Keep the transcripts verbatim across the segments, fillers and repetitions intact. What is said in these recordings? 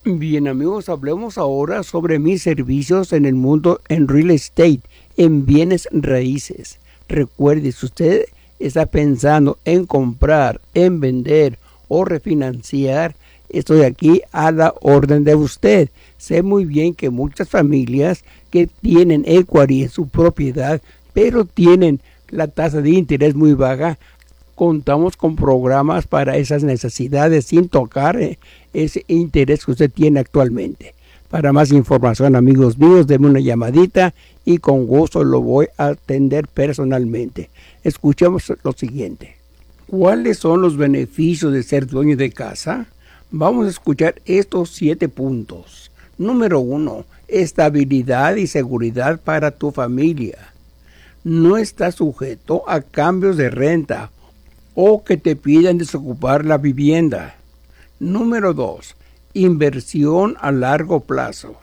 Bien amigos, hablemos ahora sobre mis servicios en el mundo en real estate, en bienes raíces. Recuerde, si usted está pensando en comprar, en vender o refinanciar, estoy aquí a la orden de usted. Sé muy bien que muchas familias que tienen equity en su propiedad, pero tienen la tasa de interés muy baja, contamos con programas para esas necesidades sin tocar eh, ese interés que usted tiene actualmente. Para más información, amigos míos, denme una llamadita y con gusto lo voy a atender personalmente. Escuchemos lo siguiente. ¿Cuáles son los beneficios de ser dueño de casa? Vamos a escuchar estos siete puntos. Número uno, estabilidad y seguridad para tu familia. No estás sujeto a cambios de renta o que te pidan desocupar la vivienda. Número dos, inversión a largo plazo.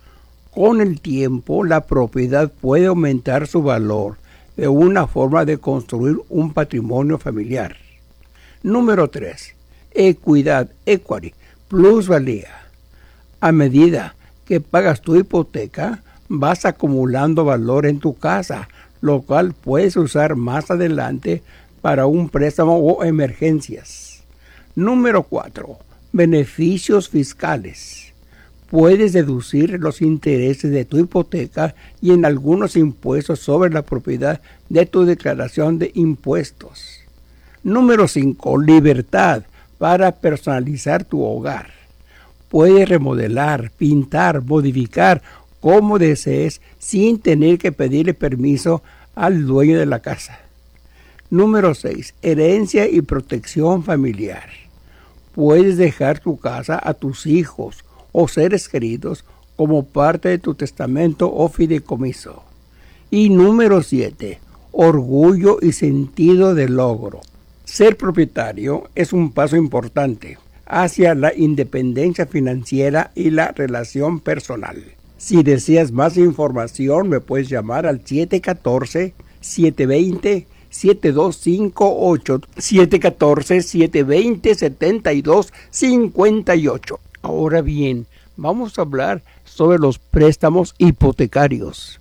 Con el tiempo, la propiedad puede aumentar su valor de una forma de construir un patrimonio familiar. Número tres, equidad, equity, plusvalía. A medida que pagas tu hipoteca, vas acumulando valor en tu casa, lo cual puedes usar más adelante para un préstamo o emergencias. Número cuatro. Beneficios fiscales. Puedes deducir los intereses de tu hipoteca y en algunos impuestos sobre la propiedad de tu declaración de impuestos. Número cinco. Libertad para personalizar tu hogar. Puedes remodelar, pintar, modificar como desees sin tener que pedirle permiso al dueño de la casa. Número seis. Herencia y protección familiar. Puedes dejar tu casa a tus hijos o seres queridos como parte de tu testamento o fideicomiso. Y número siete. Orgullo y sentido de logro. Ser propietario es un paso importante hacia la independencia financiera y la relación personal. Si deseas más información, me puedes llamar al siete uno cuatro, siete dos cero, siete dos cinco ocho, siete uno cuatro, siete dos cero, siete dos cinco ocho. Ahora bien, vamos a hablar sobre los préstamos hipotecarios.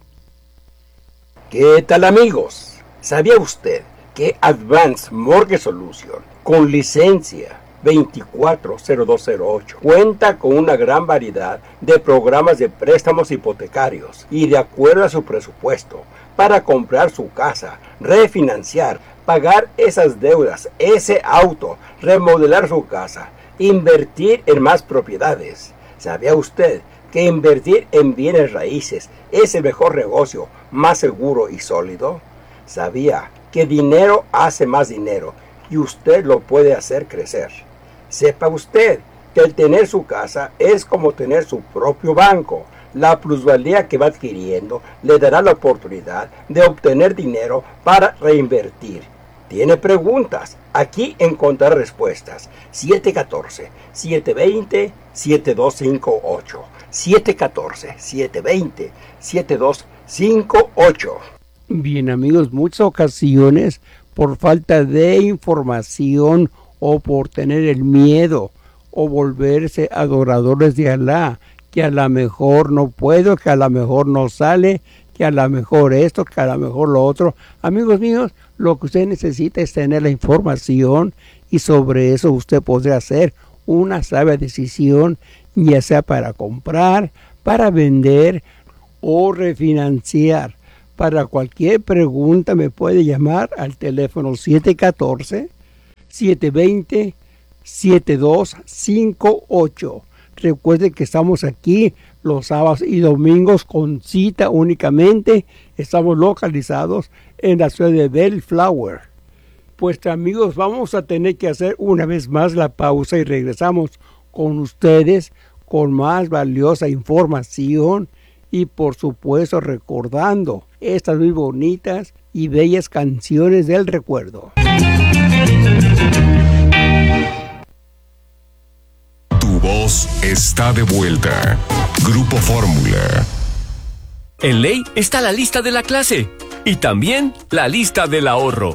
¿Qué tal amigos? ¿Sabía usted que Advanced Mortgage Solution, con licencia veinticuatro cero dos cero ocho, cuenta con una gran variedad de programas de préstamos hipotecarios y de acuerdo a su presupuesto para comprar su casa, refinanciar, pagar esas deudas, ese auto, remodelar su casa, invertir en más propiedades? ¿Sabía usted que invertir en bienes raíces es el mejor negocio, más seguro y sólido? ¿Sabía que dinero hace más dinero y usted lo puede hacer crecer? Sepa usted que el tener su casa es como tener su propio banco. La plusvalía que va adquiriendo le dará la oportunidad de obtener dinero para reinvertir. ¿Tiene preguntas? Aquí encontrará respuestas. siete uno cuatro, siete dos cero, siete dos cinco ocho. siete uno cuatro, siete dos cero, siete dos cinco ocho. Bien amigos, muchas ocasiones por falta de información o por tener el miedo o volverse adoradores de Alá, que a lo mejor no puedo, que a lo mejor no sale, que a lo mejor esto, que a lo mejor lo otro. Amigos míos, lo que usted necesita es tener la información y sobre eso usted podrá hacer una sabia decisión, ya sea para comprar, para vender o refinanciar. Para cualquier pregunta me puede llamar al teléfono siete uno cuatro, siete dos cero, siete dos cinco ocho. Recuerde que estamos aquí los sábados y domingos con cita únicamente. Estamos localizados en la ciudad de Bellflower. Pues amigos, vamos a tener que hacer una vez más la pausa y regresamos con ustedes con más valiosa información y por supuesto recordando estas muy bonitas y bellas canciones del recuerdo. Tu voz está de vuelta. Grupo Fórmula. En Ley está la lista de la clase y también la lista del ahorro.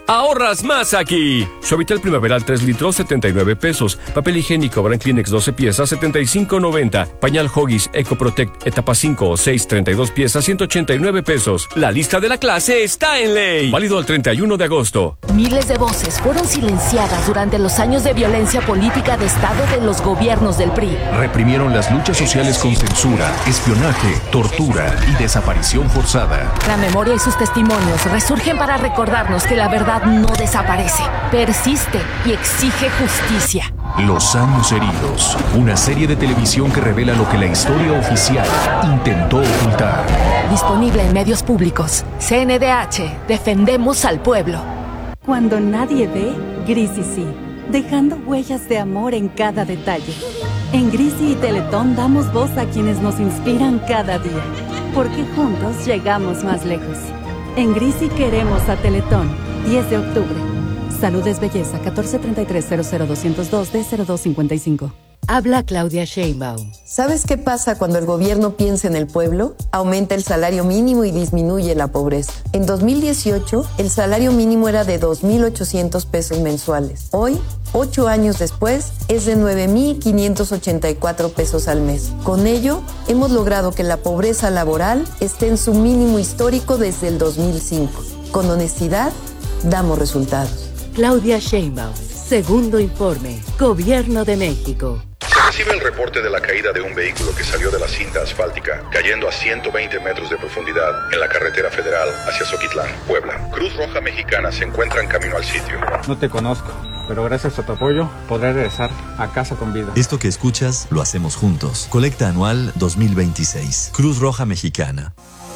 ahorras más aquí. Suavitel Primaveral tres litros, setenta y nueve pesos. Papel higiénico Brand Kleenex doce piezas, setenta y cinco noventa. Pañal Huggies Eco Protect etapa cinco o seis, treinta y dos piezas, ciento ochenta y nueve pesos. La lista de la clase está en ley. Válido el treinta y uno de agosto. Miles de voces fueron silenciadas durante los años de violencia política de Estado de los gobiernos del P R I. Reprimieron las luchas sociales con censura, espionaje, tortura y desaparición forzada. La memoria y sus testimonios resurgen para recordarnos que la verdad no desaparece, persiste y exige justicia. Los años heridos, una serie de televisión que revela lo que la historia oficial intentó ocultar. Disponible en medios públicos. C N D H, defendemos al pueblo. Cuando nadie ve, Grisi sí, dejando huellas de amor en cada detalle. En Grisi y Teletón damos voz a quienes nos inspiran cada día, porque juntos llegamos más lejos. En Grisi queremos a Teletón. diez de octubre. Salud es belleza. catorce treinta y tres cero cero doscientos dos D cero dos cincuenta y cinco. Habla Claudia Sheinbaum. ¿Sabes qué pasa cuando el gobierno piensa en el pueblo? Aumenta el salario mínimo y disminuye la pobreza. En dos mil dieciocho, el salario mínimo era de dos mil ochocientos pesos mensuales. Hoy, ocho años después, es de nueve mil quinientos ochenta y cuatro pesos al mes. Con ello, hemos logrado que la pobreza laboral esté en su mínimo histórico desde el dos mil cinco. Con honestidad, damos resultados. Claudia Sheinbaum. Segundo informe. Gobierno de México. Se recibe el reporte de la caída de un vehículo que salió de la cinta asfáltica, cayendo a ciento veinte metros de profundidad en la carretera federal hacia Zoquitlán, Puebla. Cruz Roja Mexicana se encuentra en camino al sitio. No te conozco, pero gracias a tu apoyo podré regresar a casa con vida. Esto que escuchas lo hacemos juntos. Colecta anual dos mil veintiséis. Cruz Roja Mexicana.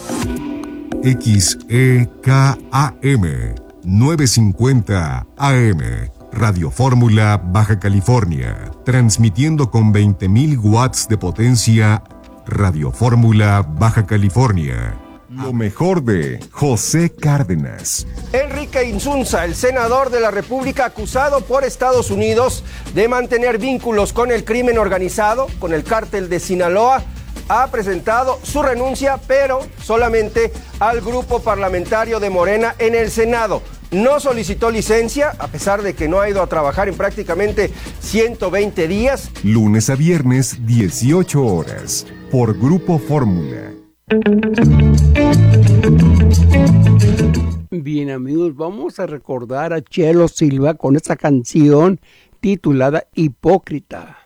X E K A M novecientos cincuenta A M. Radio Fórmula Baja California, transmitiendo con veinte mil watts de potencia. Radio Fórmula Baja California. Lo mejor de José Cárdenas. Enrique Insunza, el senador de la República acusado por Estados Unidos de mantener vínculos con el crimen organizado, con el cártel de Sinaloa, ha presentado su renuncia, pero solamente al grupo parlamentario de Morena en el Senado. No solicitó licencia, a pesar de que no ha ido a trabajar en prácticamente ciento veinte días. Lunes a viernes, dieciocho horas, por Grupo Fórmula. Bien, amigos, vamos a recordar a Chelo Silva con esta canción titulada Hipócrita.